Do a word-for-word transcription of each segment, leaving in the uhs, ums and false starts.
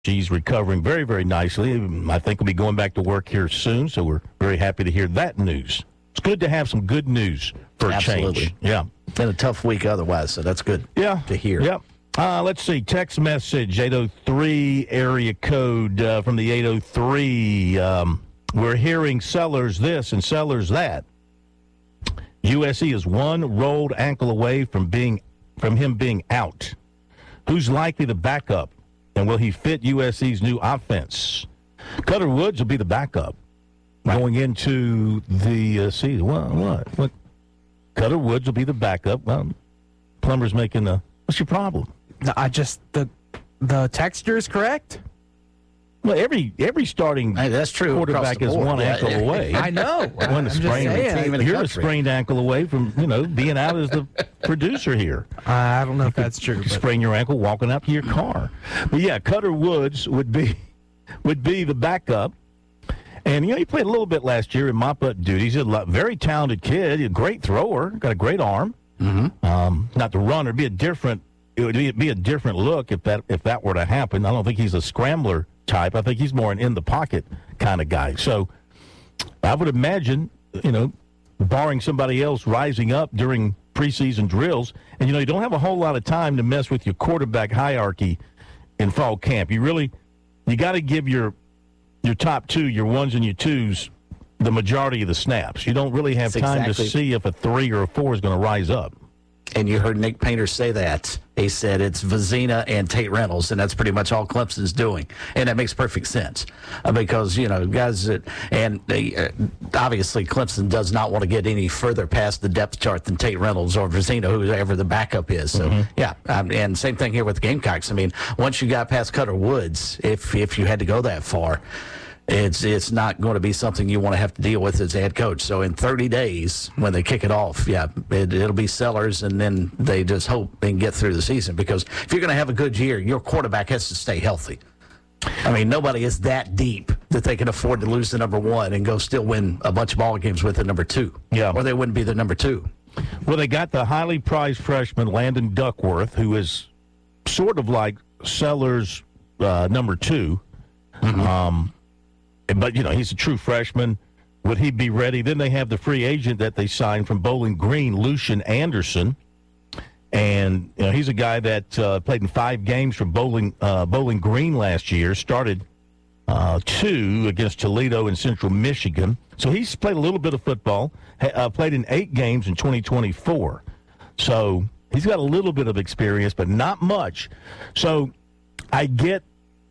She's recovering very, very nicely. I think we'll be going back to work here soon, so we're very happy to hear that news. It's good to have some good news for Absolutely. a change. Yeah. Been a tough week otherwise, so that's good yeah. to hear. Yeah. Uh, let's see. Text message, eight oh three area code uh, from the eight oh three. Um, we're hearing Sellers this and Sellers that. U S C is one rolled ankle away from being from him being out. Who's likely the backup? And will he fit U S C's new offense? Cutter Woods will be the backup right. going into the uh, season. What, what? What? Cutter Woods will be the backup. Well, Plummer's making the. What's your problem? No, I just the the texture is correct. Well, every every starting hey, that's true. quarterback is one yeah, ankle yeah. away. I know. One I'm sprained, just saying. You're a sprained ankle away from you know being out as the producer here. Uh, I don't know if that's true. You but. sprain your ankle walking out to your car. But yeah, Cutter Woods would be would be the backup. And you know he played a little bit last year in mop-up duty. He's a very talented kid, a great thrower, got a great arm. Mm-hmm. Um, not the runner, be a different. It would be, be a different look if that if that were to happen. I don't think he's a scrambler type. I think he's more an in-the-pocket kind of guy. So I would imagine, you know, barring somebody else rising up during preseason drills, and, you know, you don't have a whole lot of time to mess with your quarterback hierarchy in fall camp. You really – you got to give your your top two, your ones and your twos, the majority of the snaps. You don't really have That's time exactly. to see if a three or a four is going to rise up. And you heard Nick Painter say that. He said it's Vizina and Tate Reynolds, and that's pretty much all Clemson's doing. And that makes perfect sense uh, because, you know, guys, that, and they, uh, obviously Clemson does not want to get any further past the depth chart than Tate Reynolds or Vizina, whoever the backup is. So, mm-hmm. yeah, um, and same thing here with the Gamecocks. I mean, once you got past Cutter Woods, if if you had to go that far, It's it's not going to be something you want to have to deal with as a head coach. So in thirty days, when they kick it off, yeah, it, it'll be Sellers, and then they just hope they can get through the season. Because if you're going to have a good year, your quarterback has to stay healthy. I mean, nobody is that deep that they can afford to lose the number one and go still win a bunch of ball games with the number two. Yeah. Or they wouldn't be the number two. Well, they got the highly prized freshman Landon Duckworth, who is sort of like Sellers' uh, number two. Mm-hmm. Um But, you know, he's a true freshman. Would he be ready? Then they have the free agent that they signed from Bowling Green, Lucian Anderson. And, you know, he's a guy that uh, played in five games for Bowling uh, Bowling Green last year, started uh, two against Toledo and Central Michigan. So he's played a little bit of football, uh, played in eight games in twenty twenty-four. So he's got a little bit of experience, but not much. So I get,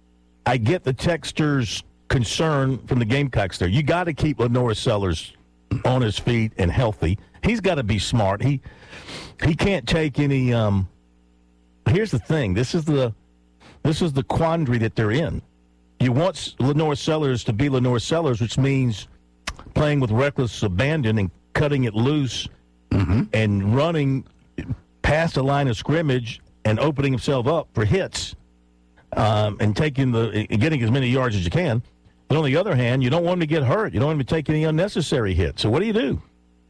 I get the texters' concern from the Gamecocks there. You got to keep Lenore Sellers on his feet and healthy. He's got to be smart. He he can't take any. Um, here's the thing. This is the this is the quandary that they're in. You want Lenore Sellers to be Lenore Sellers, which means playing with reckless abandon and cutting it loose mm-hmm. and running past the line of scrimmage and opening himself up for hits um, and taking the and getting as many yards as you can. But on the other hand, you don't want him to get hurt. You don't want him to take any unnecessary hits. So what do you do?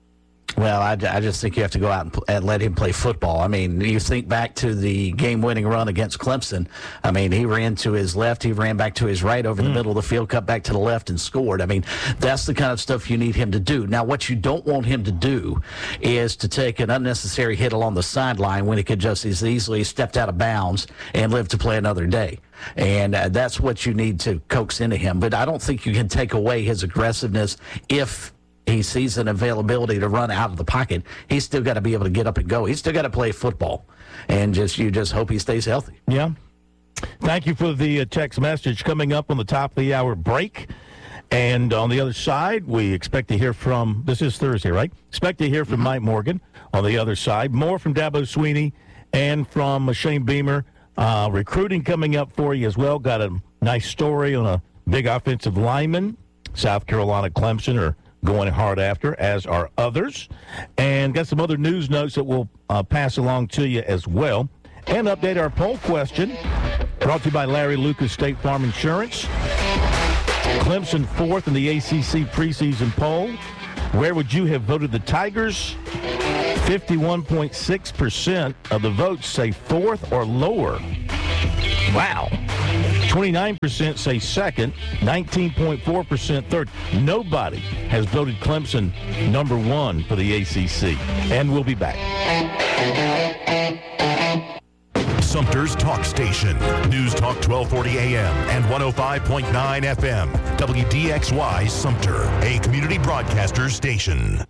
Well, I, I just think you have to go out and, and let him play football. I mean, you think back to the game-winning run against Clemson. I mean, he ran to his left, he ran back to his right over mm. the middle of the field, cut back to the left and scored. I mean, that's the kind of stuff you need him to do. Now, what you don't want him to do is to take an unnecessary hit along the sideline when he could just as easily stepped out of bounds and live to play another day. And uh, that's what you need to coax into him. But I don't think you can take away his aggressiveness if he sees an availability to run out of the pocket. He's still got to be able to get up and go. He's still got to play football. And just you just hope he stays healthy. Yeah. Thank you for the uh, text message coming up on the top of the hour break. And on the other side, we expect to hear from, this is Thursday, right? Expect to hear from mm-hmm. Mike Morgan on the other side. More from Dabo Sweeney and from Shane Beamer. Uh, recruiting coming up for you as well. Got a nice story on a big offensive lineman. South Carolina Clemson are going hard after, as are others. And got some other news notes that we'll uh, pass along to you as well. And update our poll question, brought to you by Larry Lucas State Farm Insurance. Clemson fourth in the A C C preseason poll. Where would you have voted the Tigers? fifty-one point six percent of the votes say fourth or lower. Wow. twenty-nine percent say second, nineteen point four percent third. Nobody has voted Clemson number one for the A C C. And we'll be back. Sumter's Talk Station. News Talk twelve forty A M and one oh five point nine F M. W D X Y Sumter, a community broadcaster station.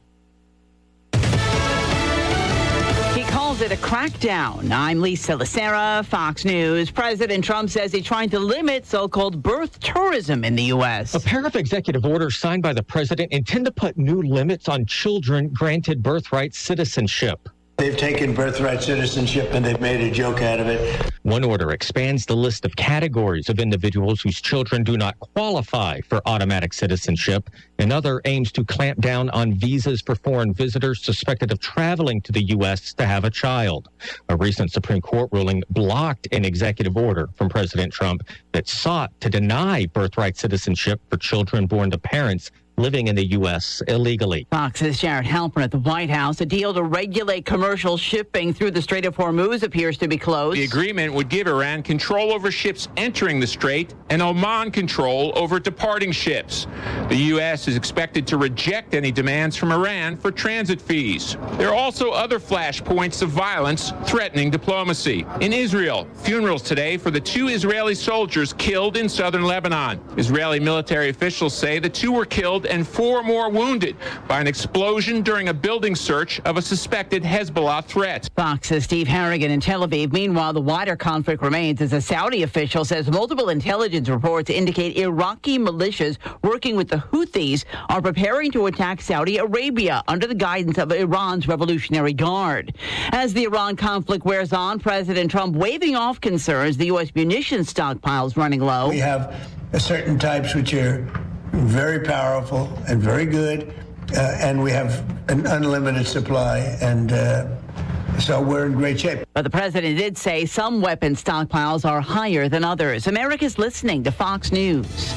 He calls it a crackdown. I'm Lisa Lacera, Fox News. President Trump says he's trying to limit so-called birth tourism in the U S. A pair of executive orders signed by the president intend to put new limits on children granted birthright citizenship. They've taken birthright citizenship and they've made a joke out of it. One order expands the list of categories of individuals whose children do not qualify for automatic citizenship. Another aims to clamp down on visas for foreign visitors suspected of traveling to the U S to have a child. A recent Supreme Court ruling blocked an executive order from President Trump that sought to deny birthright citizenship for children born to parents living in the U S illegally. Fox's Jared Halpern at the White House. A deal to regulate commercial shipping through the Strait of Hormuz appears to be close. The agreement would give Iran control over ships entering the strait and Oman control over departing ships. The U S is expected to reject any demands from Iran for transit fees. There are also other flashpoints of violence threatening diplomacy. In Israel, funerals today for the two Israeli soldiers killed in southern Lebanon. Israeli military officials say the two were killed and four more wounded by an explosion during a building search of a suspected Hezbollah threat. Fox's Steve Harrigan in Tel Aviv. Meanwhile, the wider conflict remains as a Saudi official says multiple intelligence reports indicate Iraqi militias working with the Houthis are preparing to attack Saudi Arabia under the guidance of Iran's Revolutionary Guard. As the Iran conflict wears on, President Trump waving off concerns the U S munitions stockpiles running low. We have certain types which are very powerful and very good, uh, and we have an unlimited supply, and uh, so we're in great shape. But the president did say some weapon stockpiles are higher than others. America's listening to Fox News.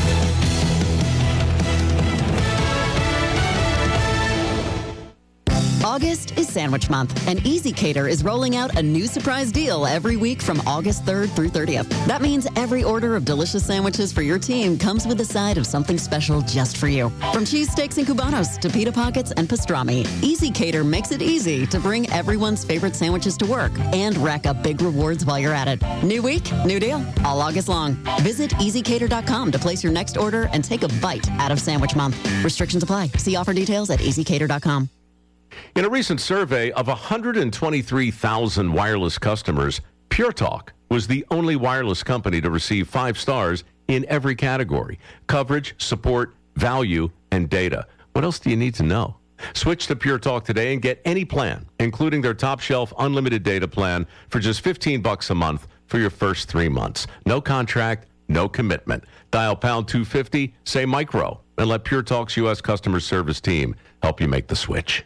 August is Sandwich Month, and EasyCater is rolling out a new surprise deal every week from August third through thirtieth. That means every order of delicious sandwiches for your team comes with a side of something special just for you. From cheesesteaks and cubanos to pita pockets and pastrami, EasyCater makes it easy to bring everyone's favorite sandwiches to work and rack up big rewards while you're at it. New week, new deal, all August long. Visit easy cater dot com to place your next order and take a bite out of Sandwich Month. Restrictions apply. See offer details at easy cater dot com. In a recent survey of one hundred twenty-three thousand wireless customers, Pure Talk was the only wireless company to receive five stars in every category: coverage, support, value, and data. What else do you need to know? Switch to Pure Talk today and get any plan, including their top shelf unlimited data plan for just fifteen bucks a month for your first three months. No contract, no commitment. Dial pound two fifty, say micro, and let Pure Talk's U S customer service team help you make the switch.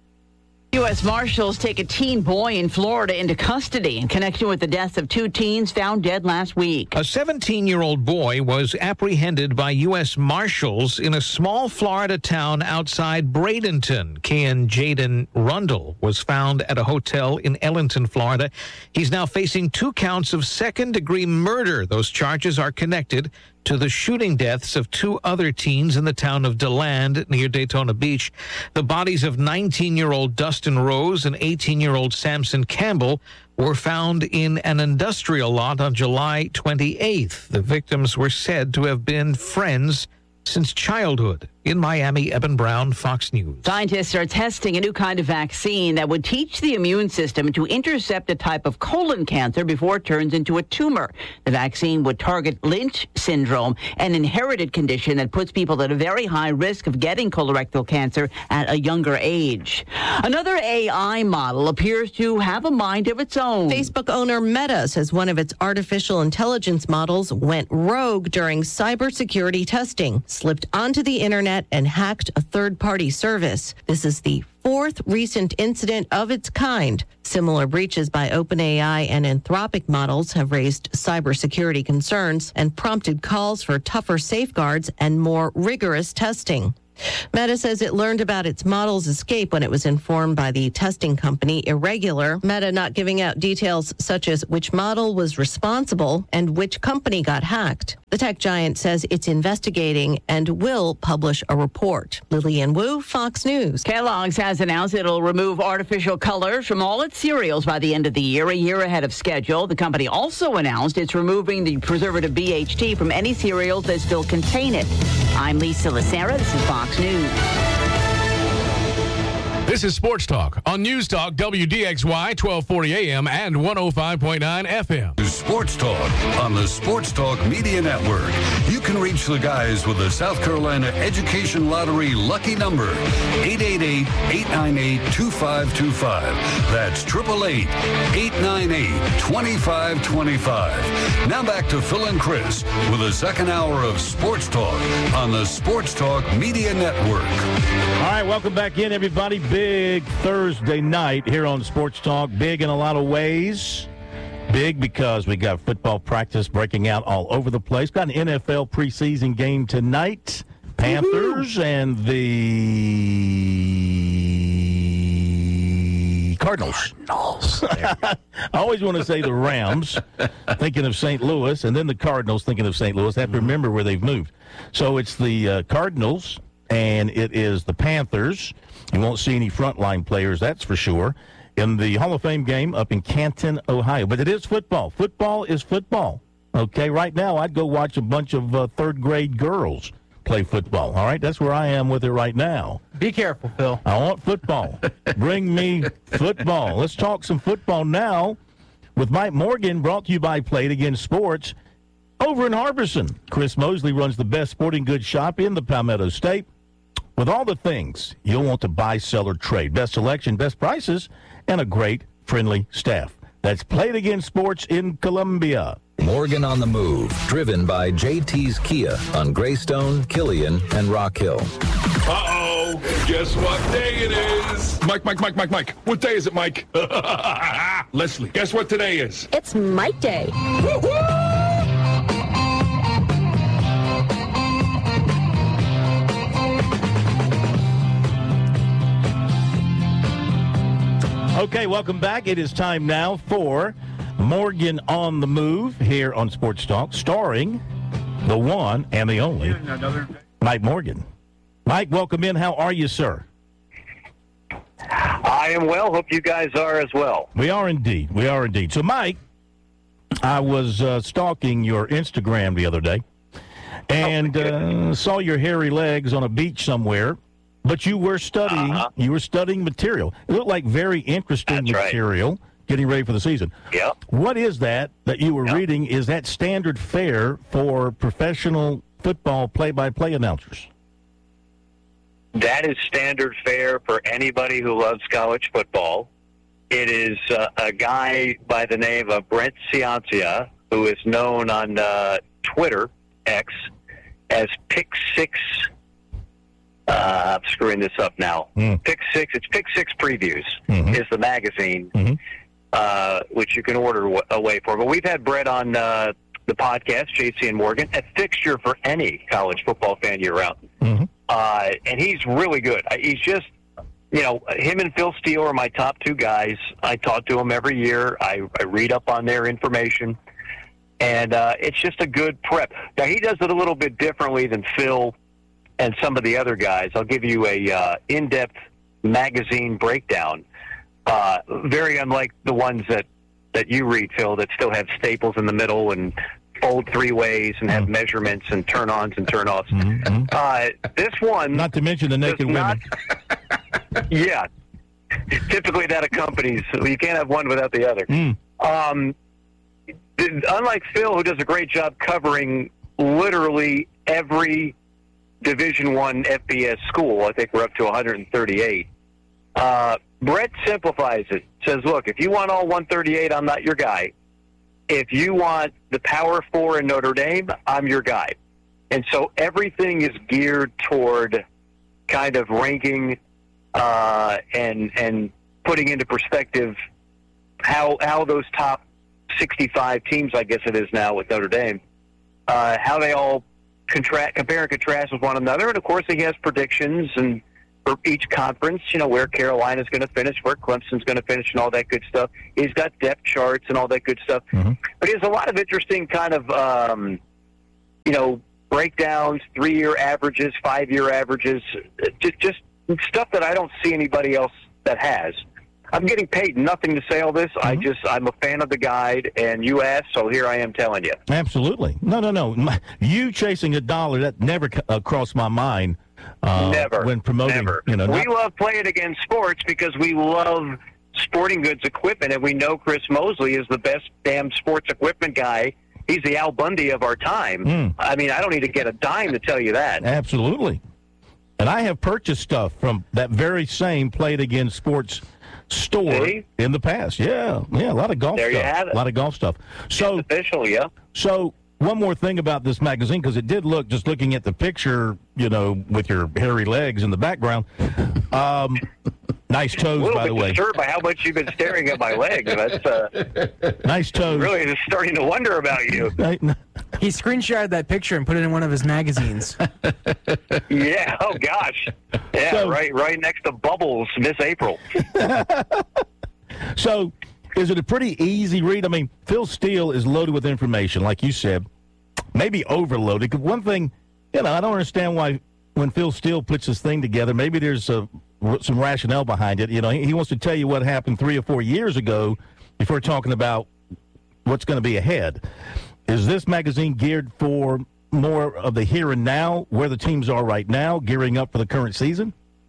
U S Marshals take a teen boy in Florida into custody in connection with the deaths of two teens found dead last week. A seventeen-year-old boy was apprehended by U S Marshals in a small Florida town outside Bradenton. Kian Jaden Rundle was found at a hotel in Ellington, Florida. He's now facing two counts of second-degree murder. Those charges are connected to the shooting deaths of two other teens in the town of DeLand near Daytona Beach. The bodies of nineteen-year-old Dustin Rose and eighteen-year-old Samson Campbell were found in an industrial lot on July twenty-eighth. The victims were said to have been friends since childhood. In Miami, Eben Brown, Fox News. Scientists are testing a new kind of vaccine that would teach the immune system to intercept a type of colon cancer before it turns into a tumor. The vaccine would target Lynch syndrome, an inherited condition that puts people at a very high risk of getting colorectal cancer at a younger age. Another A I model appears to have a mind of its own. Facebook owner Meta says one of its artificial intelligence models went rogue during cybersecurity testing, slipped onto the internet, and hacked a third-party service. This is the fourth recent incident of its kind. Similar breaches by OpenAI and Anthropic models have raised cybersecurity concerns and prompted calls for tougher safeguards and more rigorous testing. Meta says it learned about its model's escape when it was informed by the testing company Irregular. Meta not giving out details such as which model was responsible and which company got hacked. The tech giant says it's investigating and will publish a report. Lillian Wu, Fox News. Kellogg's has announced it'll remove artificial colors from all its cereals by the end of the year, a year ahead of schedule. The company also announced it's removing the preservative B H T from any cereals that still contain it. I'm Lisa Lacera. This is Fox News. This is Sports Talk on News Talk W D X Y twelve forty A M and one oh five point nine F M. Sports Talk on the Sports Talk Media Network. You can reach the guys with the South Carolina Education Lottery lucky number, eight eight eight, eight nine eight, two five two five. That's eight eight eight, eight nine eight, two five two five. Now back to Phil and Chris with the second hour of Sports Talk on the Sports Talk Media Network. All right, welcome back in, everybody. Big Thursday night here on Sports Talk. Big in a lot of ways. Big because we got football practice breaking out all over the place. Got an N F L preseason game tonight. Panthers Woo-hoo. and the Cardinals. Cardinals. I always want to say the Rams, thinking of Saint Louis, and then the Cardinals, thinking of Saint Louis. I have to remember where they've moved. So it's the uh, Cardinals, and it is the Panthers. You won't see any frontline players, that's for sure, in the Hall of Fame game up in Canton, Ohio. But it is football. Football is football. Okay, right now I'd go watch a bunch of uh, third-grade girls play football. All right, that's where I am with it right now. Be careful, Phil. I want football. Bring me football. Let's talk some football now with Mike Morgan, brought to you by Play It Again Sports over in Harbison. Chris Mosley runs the best sporting goods shop in the Palmetto State. With all the things you'll want to buy, sell, or trade. Best selection, best prices, and a great, friendly staff. That's Play It Again Sports in Columbia. Morgan on the Move, driven by J T's Kia on Greystone, Killian, and Rock Hill. Uh-oh, guess what day it is? Mike, Mike, Mike, Mike, Mike. What day is it, Mike? Leslie, guess what today is? It's Mike Day. Woo-hoo! Okay, welcome back. It is time now for Morgan on the Move here on Sports Talk, starring the one and the only Mike Morgan. Mike, welcome in. How are you, sir? I am well. Hope you guys are as well. We are indeed. We are indeed. So, Mike, I was uh, stalking your Instagram the other day and oh, uh, saw your hairy legs on a beach somewhere. But you were studying. Uh-huh. You were studying material. It looked like very interesting That's material. Right. Getting ready for the season. Yep. What is that that you were yep. reading? Is that standard fare for professional football play-by-play announcers? That is standard fare for anybody who loves college football. It is uh, a guy by the name of Brent Ciancia, who is known on uh, Twitter, X, as Pick Six. Uh, I'm screwing this up now. Mm. Pick Six. It's Pick Six Previews mm-hmm. is the magazine, mm-hmm. uh, which you can order w- away for. But we've had Brett on uh, the podcast, J C and Morgan, a fixture for any college football fan year round. Mm-hmm. Uh, and he's really good. He's just, you know, him and Phil Steele are my top two guys. I talk to them every year. I, I read up on their information. And uh, it's just a good prep. Now, he does it a little bit differently than Phil and some of the other guys. I'll give you a uh, in-depth magazine breakdown, uh, very unlike the ones that, that you read, Phil, that still have staples in the middle and fold three ways and have measurements and turn-ons and turn-offs. Mm-hmm. Uh, this one... Not to mention the naked not, women. Yeah. Typically that accompanies... You can't have one without the other. Mm. Um, unlike Phil, who does a great job covering literally every Division One F B S school, I think we're up to one hundred thirty-eight. Uh, Brett simplifies it. Says, look, if you want all one thirty-eight, I'm not your guy. If you want the Power Four in Notre Dame, I'm your guy. And so everything is geared toward kind of ranking uh, and and putting into perspective how how those top sixty-five teams, I guess it is now with Notre Dame, uh, how they all contra- compare and contrast with one another. And, of course, he has predictions and for each conference, you know, where Carolina's going to finish, where Clemson's going to finish, and all that good stuff. He's got depth charts and all that good stuff. Mm-hmm. But he has a lot of interesting kind of, um, you know, breakdowns, three-year averages, five-year averages, just, just stuff that I don't see anybody else that has. I'm getting paid nothing to say all this. Mm-hmm. I just, I'm a fan of the guide, and you asked, so here I am telling you. Absolutely. No, no, no. My, you chasing a dollar, that never uh, crossed my mind. Uh, never. When promoting, Never. You know, we not, love playing against sports because we love sporting goods equipment, and we know Chris Mosley is the best damn sports equipment guy. He's the Al Bundy of our time. Mm. I mean, I don't need to get a dime to tell you that. Absolutely. And I have purchased stuff from that very same Played Again Sports store See? in the past. Yeah, yeah, a lot of golf There you stuff. have it. A lot of golf stuff. So it's official, yeah. So one more thing about this magazine, because it did look, just looking at the picture, you know, with your hairy legs in the background. Um, nice toes, a little by bit the way. disturbed by how much you've been staring at my legs. That's uh, nice toes. Really, just starting to wonder about you. He screenshotted that picture and put it in one of his magazines. Yeah. Oh gosh. Yeah. So- right. Right next to Bubbles, Miss April. So, is it a pretty easy read? I mean, Phil Steele is loaded with information, like you said, maybe overloaded. 'Cause one thing, you know, I don't understand why when Phil Steele puts this thing together, maybe there's a, some rationale behind it. You know, he, he wants to tell you what happened three or four years ago before talking about what's going to be ahead. Is this magazine geared for more of the here and now, where the teams are right now, gearing up for the current season?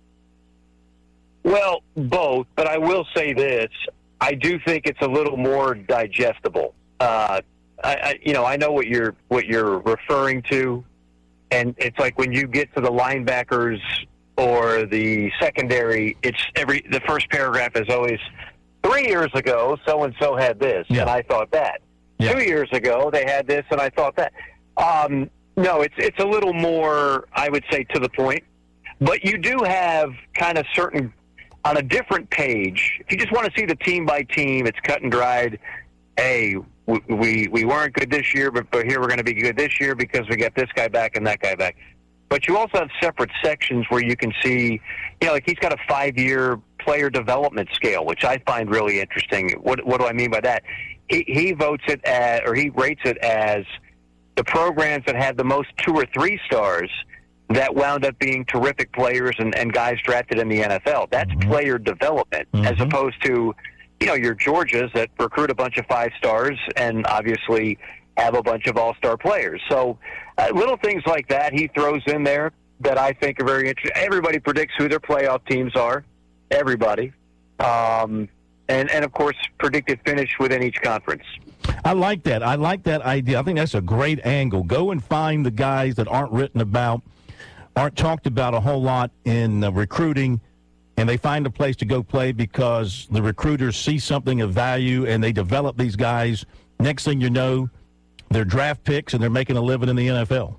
Well, both, but I will say this. I do think it's a little more digestible. Uh, I, I, you know, I know what you're what you're referring to, and it's like when you get to the linebackers or the secondary, it's every the first paragraph is always three years ago so and so had this, Yeah. and I thought that. Yeah. Two years ago they had this, and I thought that. Um, no, it's it's a little more, I would say, to the point. But you do have kind of certain. On a different page, if you just want to see the team by team, it's cut and dried. Hey, we we, we weren't good this year, but, but here we're going to be good this year because we got this guy back and that guy back. But you also have separate sections where you can see, you know, like he's got a five-year player development scale, which I find really interesting. What what do I mean by that? He he votes it as, or he rates it as the programs that had the most two or three stars that wound up being terrific players and, and guys drafted in the N F L. That's Mm-hmm. player development, Mm-hmm. as opposed to, you know, your Georgias that recruit a bunch of five stars and obviously have a bunch of all-star players. So uh, little things like that he throws in there that I think are very interesting. Everybody predicts who their playoff teams are. Everybody. Um, and, and, of course, predicted finish within each conference. I like that. I like that idea. I think that's a great angle. Go and find the guys that aren't written about, aren't talked about a whole lot in uh, recruiting, and they find a place to go play because the recruiters see something of value and they develop these guys. Next thing you know, they're draft picks and they're making a living in the N F L.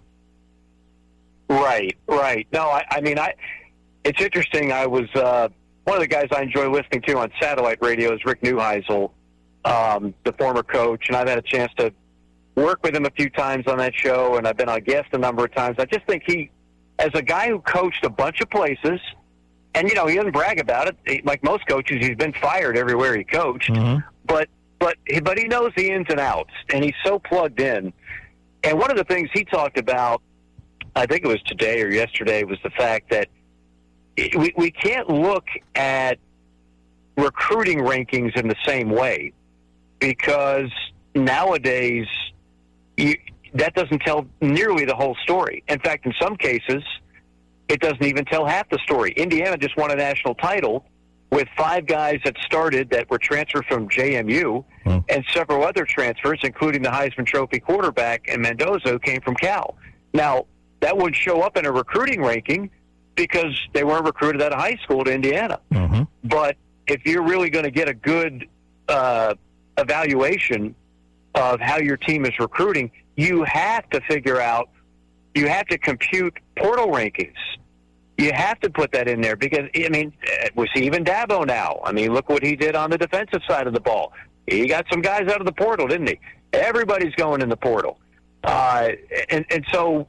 Right, right. No, I, I mean, I. It's interesting. I was uh, one of the guys I enjoy listening to on satellite radio is Rick Neuheisel, um, the former coach, and I've had a chance to work with him a few times on that show, and I've been a guest a number of times. I just think he, as a guy who coached a bunch of places, and, you know, he doesn't brag about it. He, like most coaches, he's been fired everywhere he coached. Mm-hmm. But but but he knows the ins and outs, and he's so plugged in. And one of the things he talked about, I think it was today or yesterday, was the fact that we, we can't look at recruiting rankings in the same way because nowadays you, that doesn't tell nearly the whole story. In fact, in some cases, it doesn't even tell half the story. Indiana just won a national title with five guys that started that were transferred from J M U Hmm. and several other transfers, including the Heisman Trophy quarterback and Mendoza, who came from Cal. Now, that would show up in a recruiting ranking because they weren't recruited out of high school to Indiana. Mm-hmm. But if you're really going to get a good uh, evaluation of how your team is recruiting, you have to figure out, you have to compute portal rankings. You have to put that in there because, I mean, we see even Dabo now. I mean, look what he did on the defensive side of the ball. He got some guys out of the portal, didn't he? Everybody's going in the portal. Uh, and, and so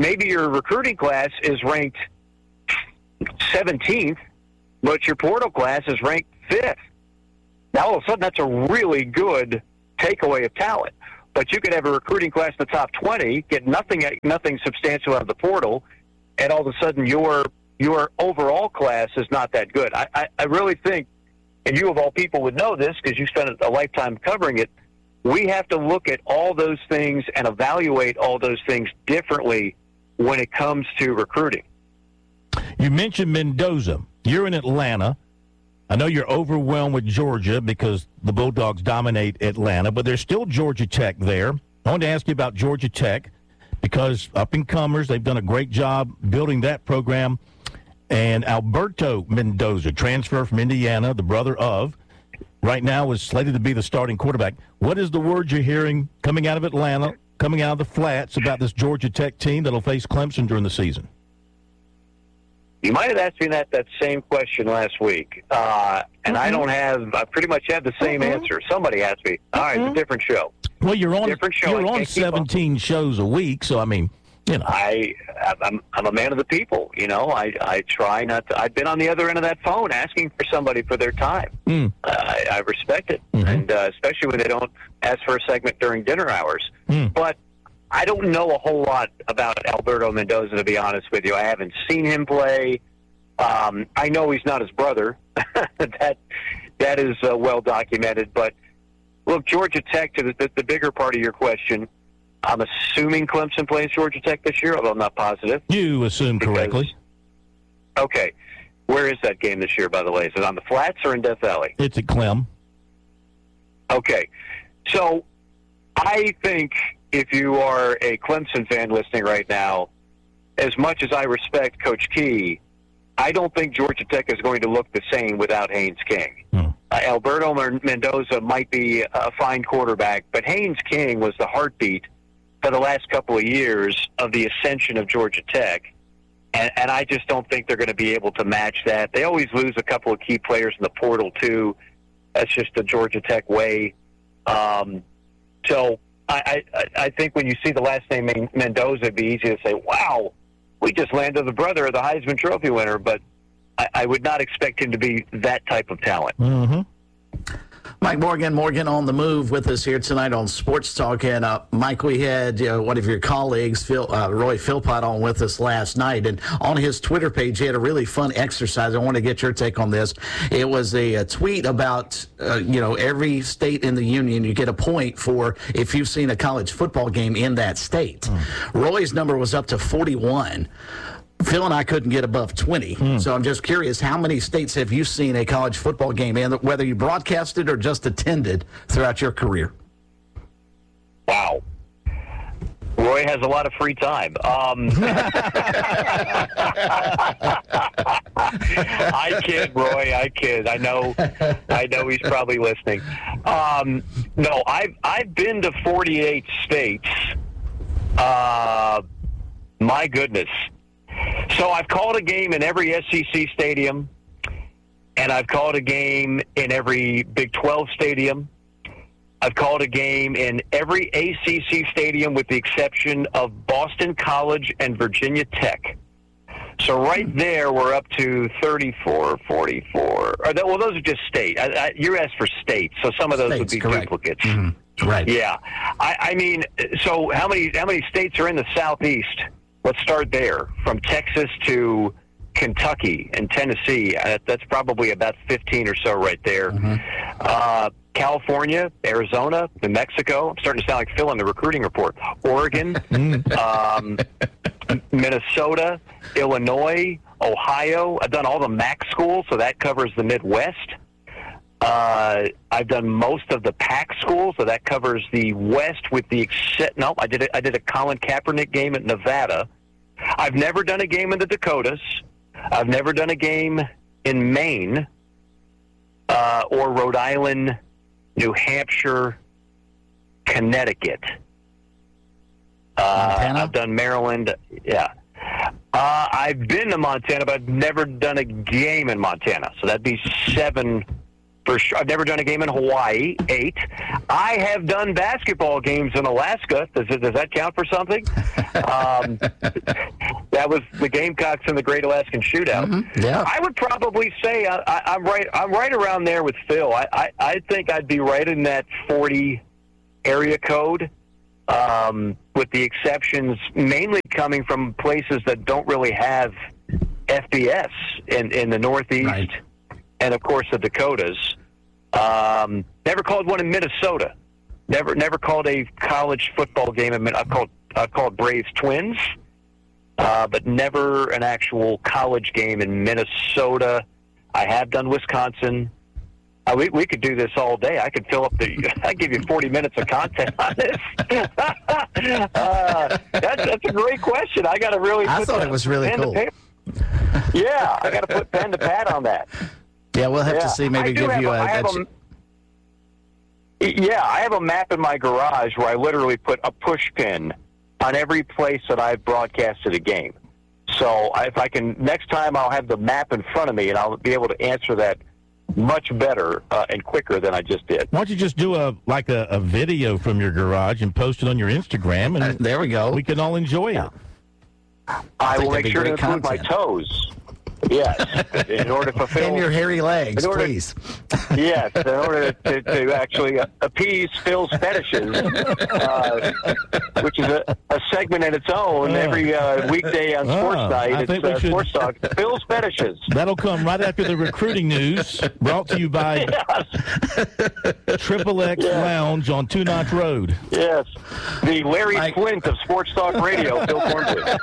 maybe your recruiting class is ranked seventeenth, but your portal class is ranked fifth. Now, all of a sudden, that's a really good takeaway of talent. But you could have a recruiting class in the top twenty, get nothing nothing substantial out of the portal, and all of a sudden your your overall class is not that good. I, I, I really think, and you of all people would know this because you spent a lifetime covering it, we have to look at all those things and evaluate all those things differently when it comes to recruiting. You mentioned Mendoza. You're in Atlanta. I know you're overwhelmed with Georgia because the Bulldogs dominate Atlanta, but there's still Georgia Tech there. I wanted to ask you about Georgia Tech because up-and-comers, they've done a great job building that program. And Alberto Mendoza, transfer from Indiana, the brother of, right now is slated to be the starting quarterback. What is the word you're hearing coming out of Atlanta, coming out of the flats about this Georgia Tech team that'll face Clemson during the season? You might have asked me that, that same question last week, uh, and mm-hmm. I don't have. I pretty much have the same mm-hmm. answer. Somebody asked me. All right, mm-hmm. it's a different show. Well, you're on. Different show. You're on seventeen shows a week, so I mean, you know. I I'm I'm a man of the people. You know, I I try not to. I've been on the other end of that phone asking for somebody for their time. Mm. Uh, I, I respect it, mm-hmm. and uh, especially when they don't ask for a segment during dinner hours. Mm. But I don't know a whole lot about Alberto Mendoza, to be honest with you. I haven't seen him play. Um, I know he's not his brother. that that is uh, well documented. But look, Georgia Tech, to the, the, the bigger part of your question, I'm assuming Clemson plays Georgia Tech this year, although I'm not positive. You assume because, correctly. Okay. Where is that game this year, by the way? Is it on the Flats or in Death Valley? It's at Clem. Okay. So I think if you are a Clemson fan listening right now, as much as I respect Coach Key, I don't think Georgia Tech is going to look the same without Haynes King. Hmm. Uh, Alberto Mendoza might be a fine quarterback, but Haynes King was the heartbeat for the last couple of years of the ascension of Georgia Tech, and, and I just don't think they're going to be able to match that. They always lose a couple of key players in the portal, too. That's just the Georgia Tech way. Um, so I, I, I think when you see the last name Mendoza, it'd be easy to say, wow, we just landed the brother of the Heisman Trophy winner, but I, I would not expect him to be that type of talent. Mm-hmm. Mike Morgan, Morgan on the move with us here tonight on Sports Talk. And, uh, Mike, we had uh, one of your colleagues, Phil, uh, Roy Philpott, on with us last night. And on his Twitter page, he had a really fun exercise. I want to get your take on this. It was a, a tweet about, uh, you know, every state in the union, you get a point for if you've seen a college football game in that state. Mm. Roy's number was up to forty-one. Phil and I couldn't get above twenty. Mm. So I'm just curious, how many states have you seen a college football game in, whether you broadcasted or just attended throughout your career? Wow. Roy has a lot of free time. Um, I kid, Roy. I kid. I know. I know he's probably listening. Um, no, I've I've been to forty-eight states. Uh, my goodness. So I've called a game in every S E C stadium, and I've called a game in every Big twelve stadium. I've called a game in every A C C stadium with the exception of Boston College and Virginia Tech. So right there, we're up to thirty-four, forty-four. Or that, well, those are just state. I, I, you're asked for states, so some of those States, would be correct. duplicates. Mm-hmm. Right. Yeah. I, I mean, so how many how many states are in the Southeast? Let's start there. From Texas to Kentucky and Tennessee, uh, that's probably about fifteen or so right there. Mm-hmm. Uh, California, Arizona, New Mexico. I'm starting to sound like Phil in the recruiting report. Oregon, um, Minnesota, Illinois, Ohio. I've done all the M A C schools, so that covers the Midwest. Uh, I've done most of the PAC schools, so that covers the West with the except. No, I did a, I did a Colin Kaepernick game at Nevada. I've never done a game in the Dakotas. I've never done a game in Maine uh, or Rhode Island, New Hampshire, Connecticut. Uh, I've done Maryland. Yeah. Uh, I've been to Montana, but I've never done a game in Montana. So that'd be seven For sure. I've never done a game in Hawaii, eight. I have done basketball games in Alaska. Does, it, does that count for something? um, that was the Gamecocks in the Great Alaskan Shootout. Mm-hmm. Yeah. I would probably say I, I, I'm right. I'm right around there with Phil. I, I, I think I'd be right in that forty area code, um, with the exceptions mainly coming from places that don't really have F B S in, in the Northeast. Right. And, of course, the Dakotas. Um, never called one in Minnesota. Never never called a college football game. In, I called I called Braves Twins, uh, but never an actual college game in Minnesota. I have done Wisconsin. Uh, we we could do this all day. I could fill up the. I give you forty minutes of content on this. uh, that's that's a great question. I got to really. I put thought the, it was really cool. Yeah, I got to put pen to pad on that. Yeah, we'll have yeah. to see. Maybe give have you a, a. I have a a yeah, I have a map in my garage where I literally put a push pin on every place that I've broadcasted a game. So if I can, next time I'll have the map in front of me and I'll be able to answer that much better uh, and quicker than I just did. Why don't you just do a like a, a video from your garage and post it on your Instagram, and uh, there we go. We can all enjoy it. I, I will make sure to include content. my toes. Yes, in order to fulfill... And your hairy legs, in order, please. Yes, in order to, to actually appease Phil's fetishes, uh, which is a, a segment in its own, uh, every uh, weekday on Sports uh, Night. I it's uh, should... Sports Talk. Phil's fetishes. That'll come right after the recruiting news, brought to you by Triple X yes. Lounge on Two Notch Road. Yes, the Larry Mike. Flint of Sports Talk Radio, Phil Cornbread.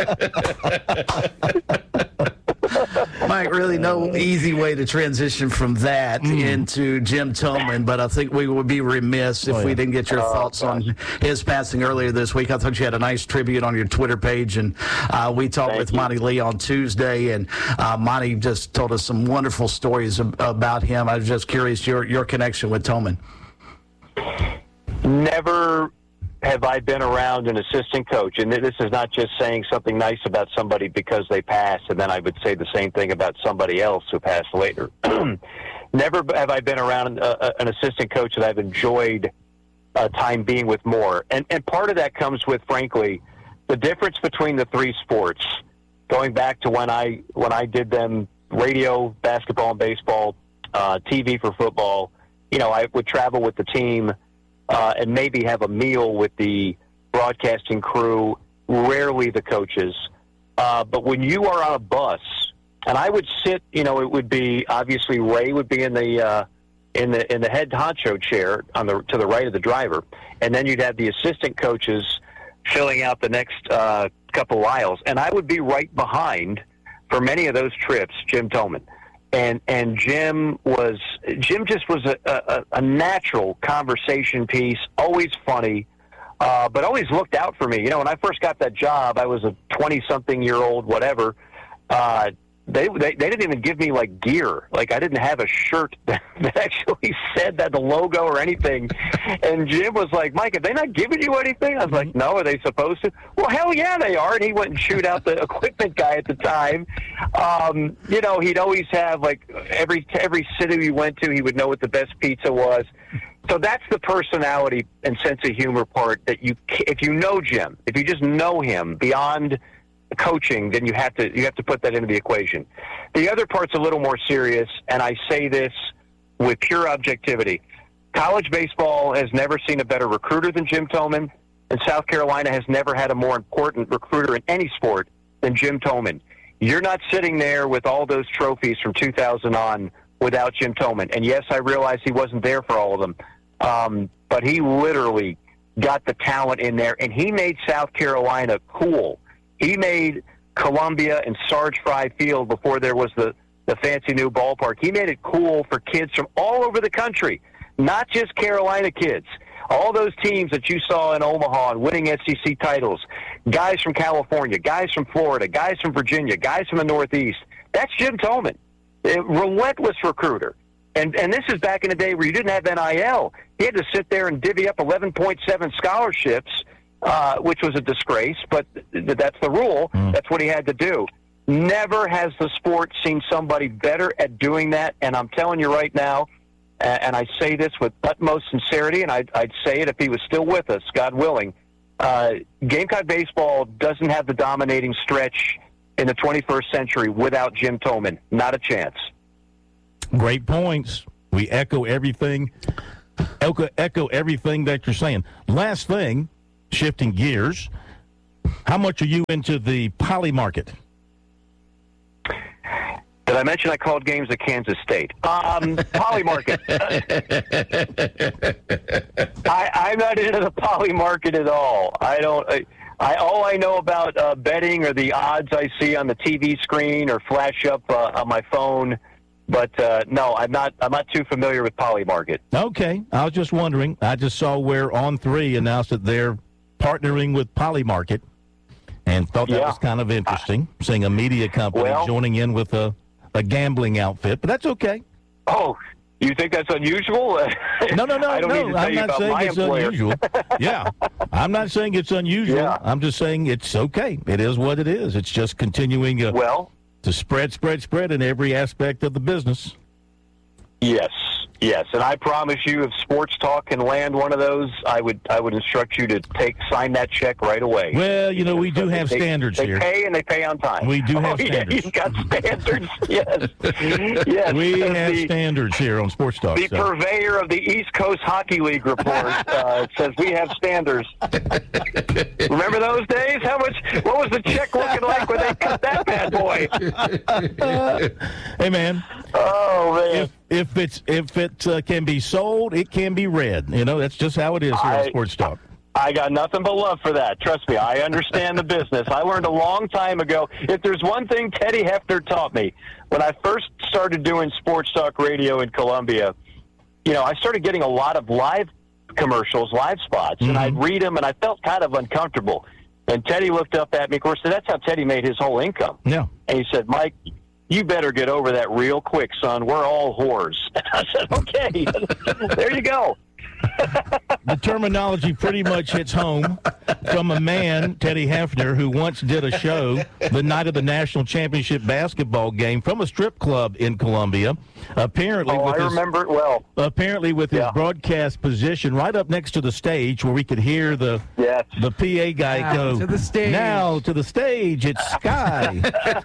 Mike, really no easy way to transition from that mm. into Jim Tillman, but I think we would be remiss if oh, yeah. we didn't get your oh, thoughts gosh. on his passing earlier this week. I thought you had a nice tribute on your Twitter page, and uh, we talked Thank with you. Monty Lee on Tuesday, and uh, Monty just told us some wonderful stories ab- about him. I was just curious your your connection with Tillman. Never have I been around an assistant coach, and this is not just saying something nice about somebody because they passed, and then I would say the same thing about somebody else who passed later. Never have I been around a, an assistant coach that I've enjoyed uh, time being with more. And, and part of that comes with, frankly, the difference between the three sports, going back to when I when I did them, radio, basketball, and baseball, uh, T V for football. You know, I would travel with the team uh, and maybe have a meal with the broadcasting crew, rarely the coaches. Uh, but when you are on a bus, and I would sit, you know, it would be, obviously Ray would be in the uh, in the in the head honcho chair on the to the right of the driver, and then you'd have the assistant coaches filling out the next uh, couple aisles, and I would be right behind for many of those trips, Jim Tillman. And and Jim was Jim just was a, a, a natural conversation piece, always funny, uh, but always looked out for me. You know, when I first got that job, I was a twenty-something-year-old, whatever. Uh, they, they they didn't even give me like gear. Like I didn't have a shirt that, that actually said that the logo or anything. And Jim was like, "Mike, have they not given you anything?" I was like, "No, are they supposed to?" "Well, hell yeah, they are." And he went and chewed out the equipment guy at the time. Um, you know, he'd always have like every every city we went to, he would know what the best pizza was. So that's the personality and sense of humor part that you, if you know Jim, if you just know him beyond coaching, then you have to you have to put that into the equation. The other part's a little more serious, and I say this with pure objectivity. College baseball has never seen a better recruiter than Jim Tillman, and South Carolina has never had a more important recruiter in any sport than Jim Tillman. You're not sitting there with all those trophies from two thousand on without Jim Tillman. And yes, I realize he wasn't there for all of them, um, but he literally got the talent in there, and he made South Carolina cool. He made Columbia and Sarge Fry Field before there was the, the fancy new ballpark. He made it cool for kids from all over the country, not just Carolina kids. All those teams that you saw in Omaha and winning S E C titles, guys from California, guys from Florida, guys from Virginia, guys from the Northeast, that's Jim Tillman, a relentless recruiter. And and this is back in the day where you didn't have N I L. He had to sit there and divvy up eleven point seven scholarships, Uh, which was a disgrace, but th- that's the rule. Mm. That's what he had to do. Never has the sport seen somebody better at doing that, and I'm telling you right now, and I say this with utmost sincerity, and I'd, I'd say it if he was still with us, God willing, uh, Gamecock baseball doesn't have the dominating stretch in the twenty-first century without Jim Toman. Not a chance. Great points. We echo everything, echo, echo everything that you're saying. Last thing, shifting gears, how much are you into the poly market? Did I mention I called games at Kansas State? Um, poly market. I, I'm not into the poly market at all. I don't. I, I all I know about uh, betting are the odds I see on the T V screen or flash up uh, on my phone. But uh, no, I'm not. I'm not too familiar with poly market. Okay, I was just wondering. I just saw where On Three announced that they're partnering with Poly Market, and thought that Yeah. was kind of interesting. Seeing a media company Well- joining in with a, a gambling outfit, but that's okay. Oh, you think that's unusual? No, no, no, I don't no. need to tell I'm you not about saying my it's employer. unusual. Yeah, I'm not saying it's unusual. Yeah. I'm just saying it's okay. It is what it is. It's just continuing uh, well to spread, spread, spread in every aspect of the business. Yes, yes, and I promise you, if Sports Talk can land one of those, I would I would instruct you to take sign that check right away. Well, you know, we do have They- standards they here. pay and they pay on time. We do have oh, yeah, standards. You've got standards. Yes, yes. We As have the, standards here on Sports Talk. The so. purveyor of the East Coast Hockey League report uh, says we have standards. Remember those days? How much? What was the check looking like when they cut that bad boy? Hey, man. Oh man. If if it's if it uh, can be sold, it can be read. You know, that's just how it is here I- on Sports Talk. I got nothing but love for that. Trust me, I understand the business. I learned a long time ago. If there's one thing Teddy Hefner taught me, when I first started doing sports talk radio in Columbia, you know, I started getting a lot of live commercials, live spots, and I'd read them, and I felt kind of uncomfortable. And Teddy looked up at me. Of course, that's how Teddy made his whole income. Yeah. And he said, Mike, you better get over that real quick, son. We're all whores. And I said, okay, there you go. The terminology pretty much hits home from a man, Teddy Hefner, who once did a show the night of the national championship basketball game from a strip club in Columbia. Apparently, Oh, with I his, remember it well. Apparently, with his Yeah. broadcast position right up next to the stage, where we could hear the yes. the P A guy Now go to the stage. Now to the stage. It's Sky.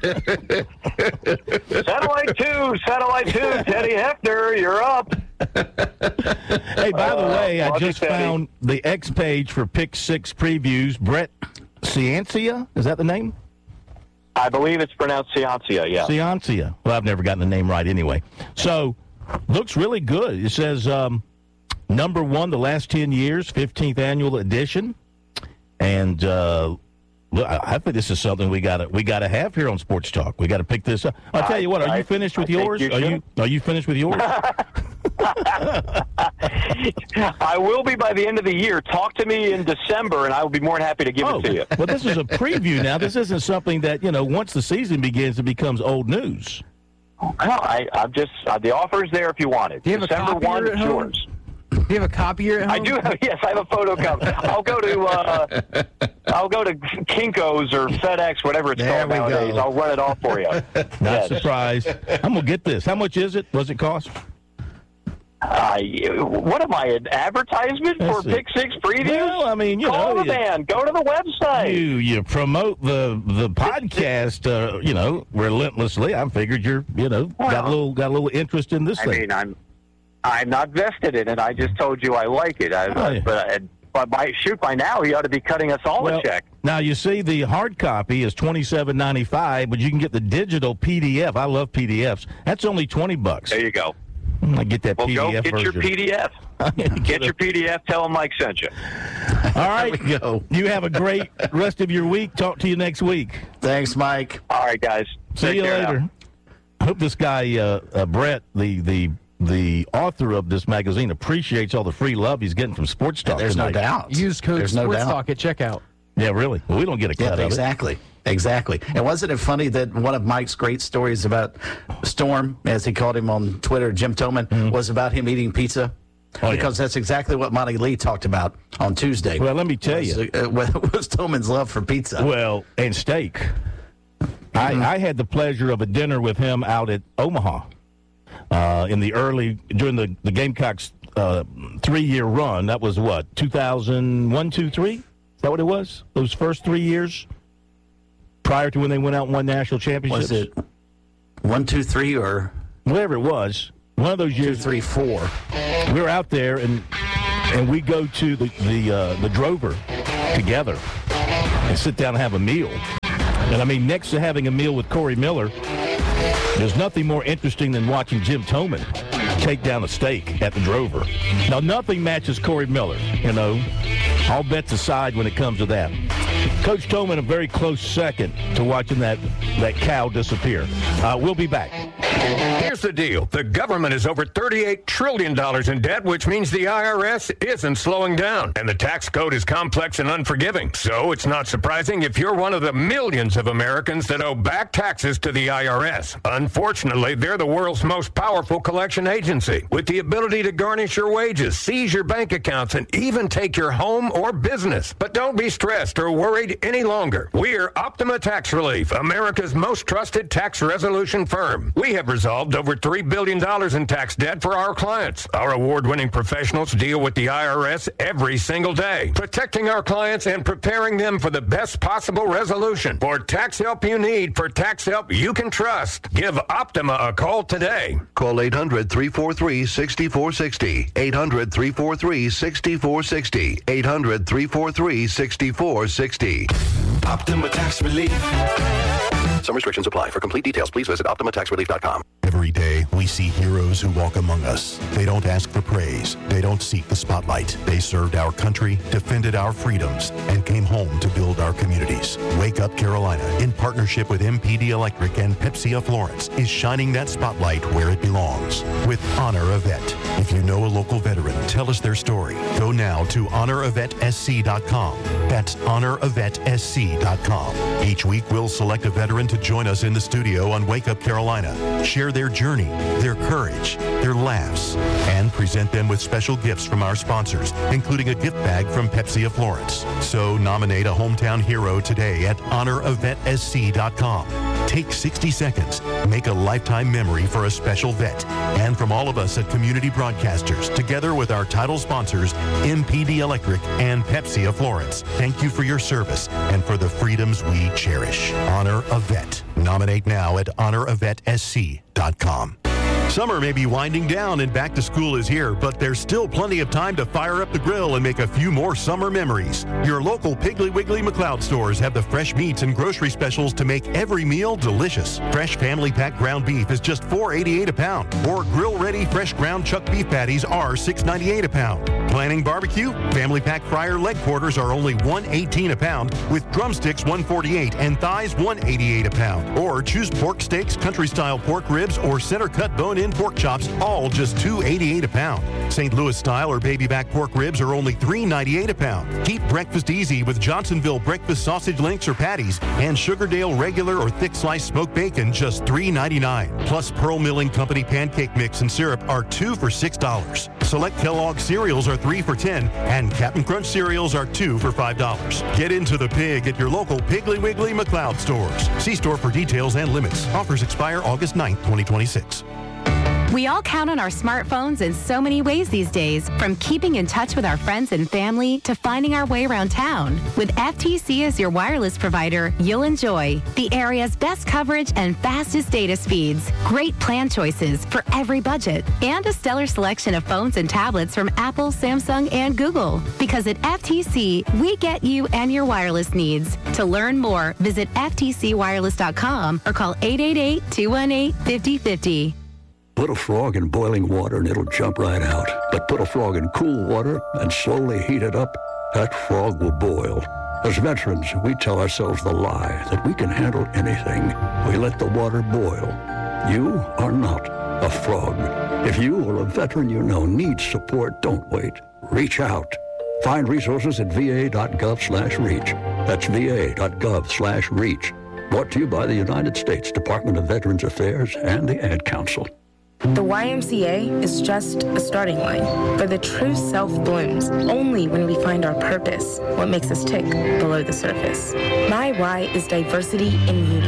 Satellite two, Satellite two, Teddy Hefner, you're up. Hey, by the Uh, way, I love you, just Teddy. found the X page for Pick Six previews. Brett Ciancia, is that the name? I believe it's pronounced Ciancia, yeah. Ciancia. Well, I've never gotten the name right anyway. So, looks really good. It says um, number one the last ten years, fifteenth annual edition. And uh, look, I I think this is something we got to we got to have here on Sports Talk. We got to pick this up. I'll tell you what. Are I- you finished with I think yours? you are you should. Are you finished with yours? I will be by the end of the year. Talk to me in December, and I will be more than happy to give Oh, it to you. well, this is a preview now. This isn't something that, you know, once the season begins, it becomes old news. No, I, I'm just uh, the offer's there if you want it. Do you have a December copier one, at it's home? yours. Do you have a copier at home? I do have. Yes, I have a photocopy. I'll go to. Uh, I'll go to Kinko's or FedEx, whatever it's There called we nowadays. go. I'll run it off for you. Not Yes. surprised. I'm going to get this. How much is it? What's it cost? Uh, what am I, an advertisement Let's for see. Pick Six previews? Well, I mean, you Call know, the you- man. Go to the website. You you promote the the podcast, uh, you know, relentlessly. I figured you're, you know, got a Well, little got a little interest in this I thing. mean, I'm I'm not vested in it. I just told you I like it. I, Oh, yeah. But, uh, but by shoot, by now he ought to be cutting us all Well, a check. now you see the hard copy is twenty-seven ninety-five, but you can get the digital P D F. I love P D Fs. That's only twenty bucks. There you go. I get that Well, P D F go get version. your P D F. Get your P D F. Tell him Mike sent you. All right, There we go. you have a great rest of your week. Talk to you next week. Thanks, Mike. All right, guys. See Take you care later. now. I hope this guy, uh, uh, Brett, the the the author of this magazine, appreciates all the free love he's getting from Sports Talk. There's no tonight. doubt. Use code There's no Sports doubt. Talk at checkout. Yeah, really. Well, we don't get a cut Yeah, of it. exactly. Exactly. And wasn't it funny that one of Mike's great stories about Storm, as he called him on Twitter, Jim Toman, was about him eating pizza? Mm-hmm. Oh, yeah. Because that's exactly what Monty Lee talked about on Tuesday. Well, let me tell was, you. uh, was Toman's love for pizza. Well, and steak. I, I had the pleasure of a dinner with him out at Omaha. uh, in the early, during the, the Gamecocks' uh, three-year run. That was what, two thousand one, two, three? Is that what it was? Those first three years prior to when they went out and won national championships? Was it one, two, three, or? Whatever it was. One of those years. Two, three, four. We were out there, and and we go to the, the, uh, the Drover together and sit down and have a meal. And, I mean, next to having a meal with Corey Miller, there's nothing more interesting than watching Jim Toman take down a steak at the Drover. Now, nothing matches Corey Miller, you know. All bets aside when it comes to that. Coach Toman, a very close second to watching that, that cow disappear. Uh, we'll be back. Here's the deal. The government is over thirty-eight trillion dollars in debt, which means the I R S isn't slowing down. And the tax code is complex and unforgiving. So it's not surprising if you're one of the millions of Americans that owe back taxes to the I R S. Unfortunately, they're the world's most powerful collection agency, with the ability to garnish your wages, seize your bank accounts, and even take your home or business. But don't be stressed or worried any longer. We're Optima Tax Relief, America's most trusted tax resolution firm. We have resolved over three billion dollars in tax debt for our clients. Our award-winning professionals deal with the I R S every single day, protecting our clients and preparing them for the best possible resolution. For tax help you need, for tax help you can trust, give Optima a call today. Call eight hundred, three four three, six four six zero. eight hundred, three four three, six four six zero. eight hundred, three four three, six four six zero. Optima Tax Relief. Some restrictions apply. For complete details, please visit optima tax relief dot com. Every day, we see heroes who walk among us. They don't ask for praise. They don't seek the spotlight. They served our country, defended our freedoms, and came home to build our communities. Wake Up Carolina, in partnership with M P D Electric and Pepsi of Florence, is shining that spotlight where it belongs with Honor a Vet. If you know a local veteran, tell us their story. Go now to honor a vet s c dot com. That's honor a vet s c dot com. Each week, we'll select a veteran to join us in the studio on Wake Up Carolina, share their journey, their courage, their laughs, and present them with special gifts from our sponsors, including a gift bag from Pepsi of Florence. So nominate a hometown hero today at honor a vet s c dot com. Take sixty seconds, make a lifetime memory for a special vet. And from all of us at Community Broadcasters, together with our title sponsors, M P D Electric and Pepsi of Florence, thank you for your service and for the freedoms we cherish. Honor a Vet. Nominate now at honor a vet s c dot com. Summer may be winding down and back to school is here, but there's still plenty of time to fire up the grill and make a few more summer memories. Your local Piggly Wiggly McLeod stores have the fresh meats and grocery specials to make every meal delicious. Fresh family pack ground beef is just four eighty-eight a pound, or grill-ready fresh ground chuck beef patties are six ninety-eight a pound. Planning barbecue? Family pack fryer leg quarters are only one eighteen a pound, with drumsticks one forty-eight and thighs one eighty-eight a pound. Or choose pork steaks, country-style pork ribs, or center-cut bone-in pork chops, all just two eighty-eight a pound. Saint Louis style or baby back pork ribs are only three ninety-eight a pound. Keep breakfast easy with Johnsonville breakfast sausage links or patties, and Sugardale regular or thick sliced smoked bacon just three ninety-nine. Plus Pearl Milling Company pancake mix and syrup are two for six dollars. Select Kellogg cereals are three for ten, and Captain Crunch cereals are two for five dollars. Get into the pig at your local Piggly Wiggly McLeod stores. See store for details and limits. Offers expire August ninth, twenty twenty-six. We all count on our smartphones in so many ways these days, from keeping in touch with our friends and family to finding our way around town. With F T C as your wireless provider, you'll enjoy the area's best coverage and fastest data speeds, great plan choices for every budget, and a stellar selection of phones and tablets from Apple, Samsung, and Google. Because at F T C, we get you and your wireless needs. To learn more, visit f t c wireless dot com or call eight eight eight, two one eight, five zero five zero. Put a frog in boiling water and it'll jump right out. But put a frog in cool water and slowly heat it up, that frog will boil. As veterans, we tell ourselves the lie that we can handle anything. We let the water boil. You are not a frog. If you or a veteran you know needs support, don't wait. Reach out. Find resources at v a dot gov slash reach. That's v a dot gov slash reach. Brought to you by the United States Department of Veterans Affairs and the Ad Council. The Y M C A is just a starting line, for the true self blooms only when we find our purpose, what makes us tick below the surface. My Y is diversity and unity.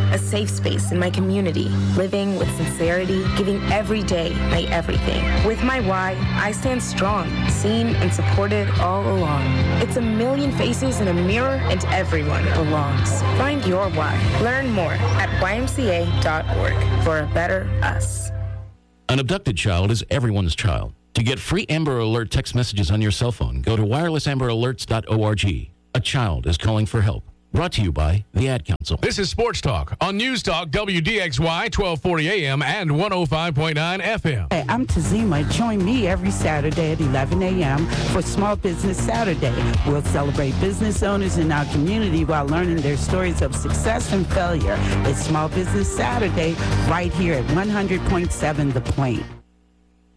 a safe space in my community, living with sincerity, giving every day my everything. With my why, I stand strong, seen and supported all along. It's a million faces in a mirror, and everyone belongs. Find your why. Learn more at Y M C A dot org for a better us. An abducted child is everyone's child. To get free Amber Alert text messages on your cell phone, go to wireless amber alerts dot org. A child is calling for help. Brought to you by the Ad Council. This is Sports Talk on News Talk W D X Y twelve forty A M and one oh five point nine F M. Hey, I'm Tazima. Join me every Saturday at eleven a.m. for Small Business Saturday. We'll celebrate business owners in our community while learning their stories of success and failure. It's Small Business Saturday right here at one hundred point seven The Plain.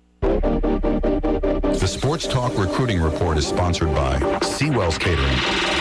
The Sports Talk Recruiting Report is sponsored by Seawells Catering.